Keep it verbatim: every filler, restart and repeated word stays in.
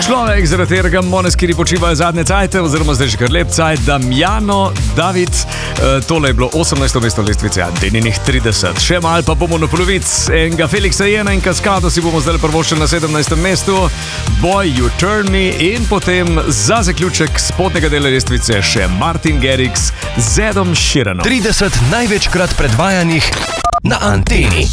Človek, zaradi katerega Moneskiri počivajo zadnje cajte, oziroma zdaj že kar lep cajt, Damjano David. E, tole je bilo osemnajsto mesto lestvice, Deninih trideset. Še mal pa bomo na polovic enega Felixa Jena in Kaskado si bomo zdaj prvošli na sedemnajstem mestu. Boy, You Turn Me in potem za zaključek spodnega dela lestvice še Martin Garrix z Edom Sheeranom. trideset največkrat predvajanih na Anteni.